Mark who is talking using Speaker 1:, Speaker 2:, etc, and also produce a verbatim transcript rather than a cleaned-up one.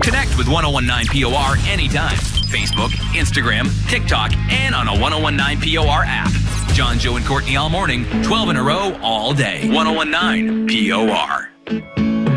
Speaker 1: Connect with ten nineteen P O R anytime. Facebook, Instagram, TikTok, and on a ten nineteen P O R app. John, Joe, and Courtney all morning, twelve in a row all day. ten nineteen P O R.